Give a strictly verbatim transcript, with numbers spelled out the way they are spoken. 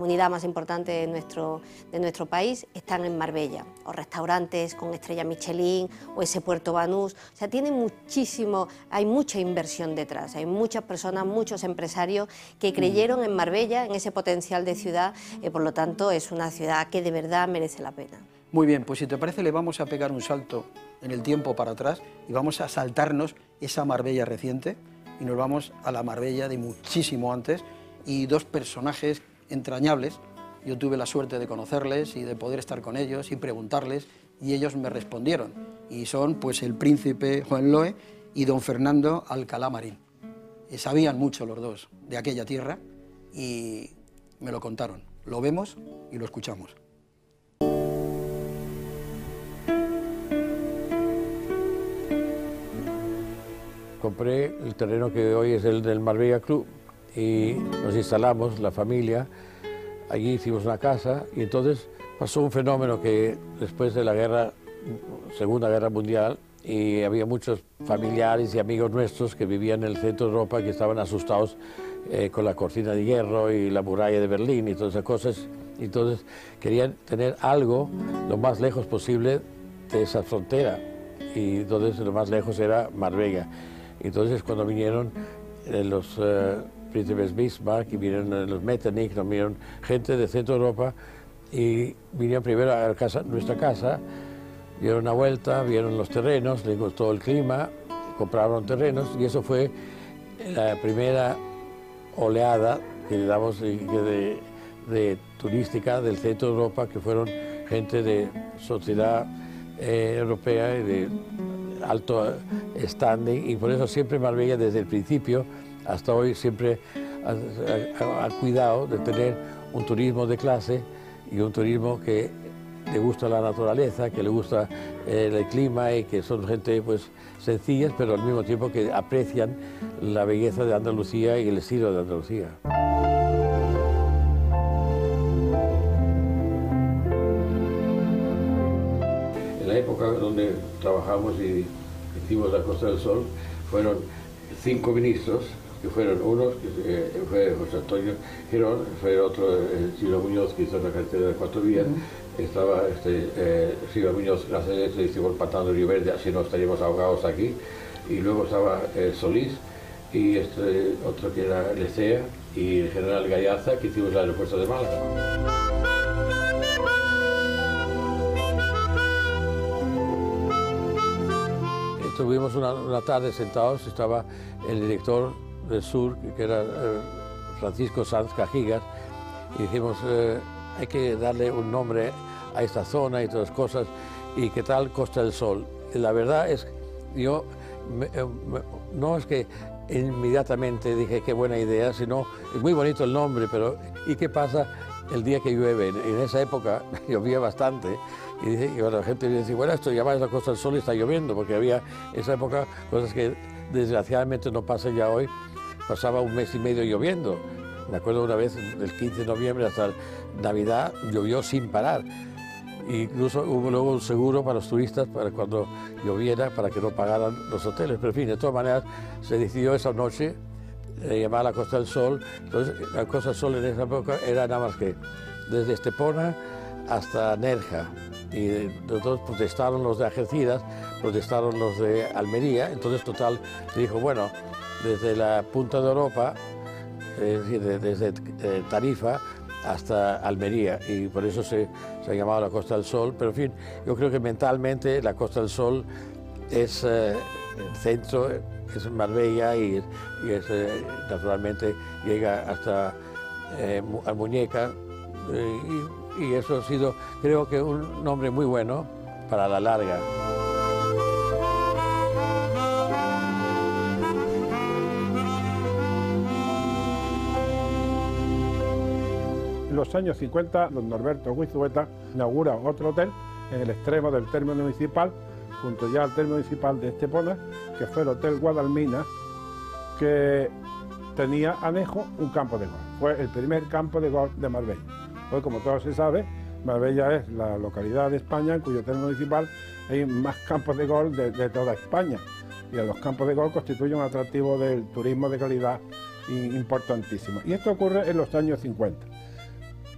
comunidad más importante de nuestro, de nuestro país, están en Marbella, o restaurantes con estrella Michelin, o ese Puerto Banús. O sea, tiene muchísimo, hay mucha inversión detrás, hay muchas personas, muchos empresarios que creyeron en Marbella, en ese potencial de ciudad, eh, por lo tanto es una ciudad que de verdad merece la pena. Muy bien, pues si te parece le vamos a pegar un salto en el tiempo para atrás y vamos a saltarnos esa Marbella reciente y nos vamos a la Marbella de muchísimo antes, y dos personajes entrañables. Yo tuve la suerte de conocerles y de poder estar con ellos y preguntarles, y ellos me respondieron, y son pues el príncipe Juan Loe y don Fernando Alcalá Marín. Y sabían mucho los dos de aquella tierra y me lo contaron. Lo vemos y lo escuchamos. Compré el terreno que hoy es el del Marbella Club y nos instalamos, la familia, allí hicimos una casa, y entonces pasó un fenómeno que después de la guerra, Segunda Guerra Mundial, y había muchos familiares y amigos nuestros que vivían en el centro de Europa que estaban asustados eh, con la cortina de hierro y la muralla de Berlín y todas esas cosas, y entonces querían tener algo lo más lejos posible de esa frontera, y entonces lo más lejos era Marbella. Entonces cuando vinieron eh, los eh, príncipes Bismarck y vinieron eh, los Metternich, nos vinieron gente de Centro Europa y vinieron primero a casa, nuestra casa, dieron una vuelta, vieron los terrenos, les gustó el clima, compraron terrenos, y eso fue la primera oleada que damos de, de, de turística del Centro Europa, que fueron gente de sociedad eh, europea y de alto standing, y por eso siempre Marbella desde el principio hasta hoy siempre ha, ha, ha cuidado de tener un turismo de clase y un turismo que le gusta la naturaleza, que le gusta eh, el clima, y que son gente pues sencillas, pero al mismo tiempo que aprecian la belleza de Andalucía y el estilo de Andalucía. En la época donde trabajamos y hicimos la Costa del Sol, fueron cinco ministros, que fueron unos, que eh, fue José Antonio Girón, fue otro, eh, Silva Muñoz, que hizo la carretera de cuatro vías, uh-huh. Estaba este, eh, Silva Muñoz, gracias a eso hicimos el pantano de Río Verde, así no estaríamos ahogados aquí, y luego estaba eh, Solís, y este otro que era Lecea, y el general Gallaza, que hicimos el aeropuerto de Málaga. Estuvimos una, una tarde sentados, estaba el director del sur, que era eh, Francisco Sanz Cajigas, y dijimos, eh, hay que darle un nombre a esta zona y todas las cosas, y qué tal Costa del Sol. Y la verdad es que yo, me, me, no es que inmediatamente dije qué buena idea, sino es muy bonito el nombre, pero ¿y qué pasa el día que llueve? En esa época llovía bastante, y, dije, y bueno, la gente dice, bueno, esto llamáis la Costa del Sol y está lloviendo, porque había en esa época cosas que desgraciadamente no pasan ya hoy. Pasaba un mes y medio lloviendo. Me acuerdo una vez, del quince de noviembre hasta Navidad, llovió sin parar. Incluso hubo luego un seguro para los turistas para cuando lloviera, para que no pagaran los hoteles. Pero en fin, de todas maneras, se decidió esa noche eh, llamar la Costa del Sol. Entonces, la Costa del Sol en esa época era nada más que desde Estepona hasta Nerja. Y entonces protestaron los de Algeciras, protestaron los de Almería. Entonces, total, se dijo, bueno, desde la punta de Europa, es decir, desde eh, Tarifa hasta Almería, y por eso se, se ha llamado la Costa del Sol. Pero en fin, yo creo que mentalmente la Costa del Sol es eh, el centro, es Marbella, y, y es, eh, naturalmente llega hasta eh, Muñeca, eh, y, y eso ha sido, creo que, un nombre muy bueno para la larga. En los años cincuenta, don Norberto Guizueta inaugura otro hotel en el extremo del término municipal, junto ya al término municipal de Estepona, que fue el Hotel Guadalmina, que tenía anejo un campo de golf. Fue el primer campo de golf de Marbella. Hoy, como todo se sabe, Marbella es la localidad de España en cuyo término municipal hay más campos de golf de, de toda España. Y los campos de golf constituyen un atractivo del turismo de calidad importantísimo. Y esto ocurre en los años cincuenta.